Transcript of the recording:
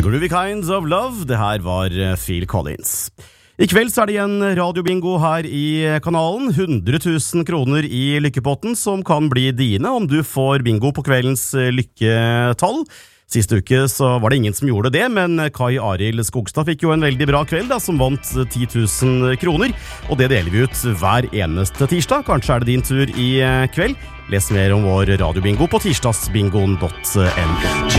Groovy Kinds of Love, det her var Phil Collins. I kveld så er det igjen radiobingo her i kanalen. 100 000 kroner i lykkepotten som kan bli dine om du får bingo på kveldens lykketall. Siste uke så var det ingen som gjorde det, men Kai Arild Skogstad fikk jo en veldig bra kveld da, som vant 10 000 kroner. Og det deler vi ut hver eneste tirsdag. Kanskje er det din tur i kveld. Les mer om vår radiobingo på tirsdagsbingoen.no.